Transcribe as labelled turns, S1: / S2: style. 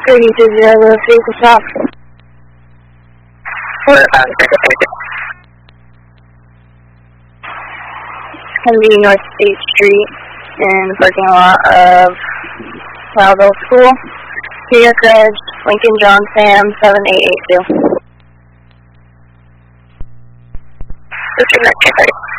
S1: 32-0, the vehicle stop.
S2: What?
S1: It's going to be North State Street in the parking lot of Wildville School. New York Reg, Lincoln John Sam, 7882.
S2: This is 1930.